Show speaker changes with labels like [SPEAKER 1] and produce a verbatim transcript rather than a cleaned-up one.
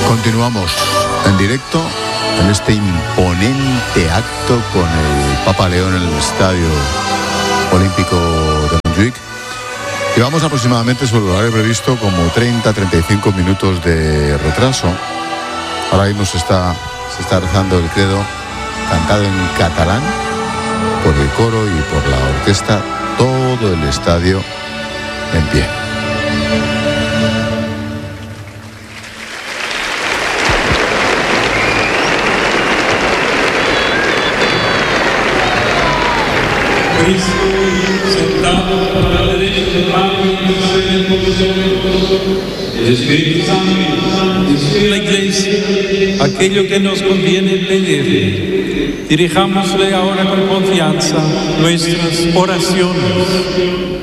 [SPEAKER 1] Continuamos en directo en este imponente acto con el Papa León en el Estadio Olímpico de Montjuic. Llevamos aproximadamente sobre el horario previsto como treinta a treinta y cinco minutos de retraso. Ahora mismo se está, se está rezando el credo cantado en catalán por el coro y por la orquesta, todo el estadio en pie.
[SPEAKER 2] Cristo, sentado para la derecha del Padre, intercede por nosotros. El Espíritu Santo, la Iglesia, aquello que nos conviene pedir. Dirijámosle ahora con confianza nuestras oraciones.